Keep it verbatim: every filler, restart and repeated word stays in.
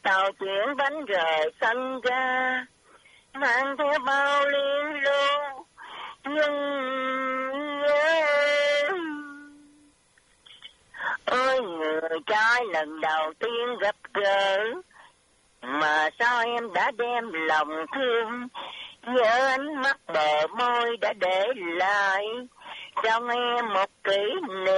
tàu chuyển bánh rời sân ga, mang theo bao liên lưu nhưng nhớ. Ôi người trai lần đầu tiên gặp gỡ, mà sao em đã đem lòng thương, nhớ ánh mắt bờ môi đã để lại trong em một kỷ niệm.